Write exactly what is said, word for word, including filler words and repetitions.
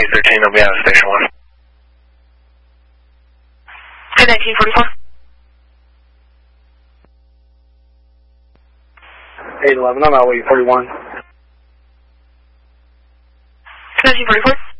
eight thirteen, they'll be out of station one. Good nineteen forty-four. eight eleven, I'm out waiting forty-one. nineteen forty-four.